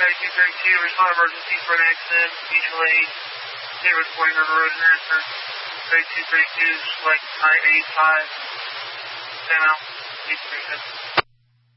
3232, respond emergency for an accident, mutual aid, State Road 40 River Road, Harrison. 3232, select I-85, 10 out, 832.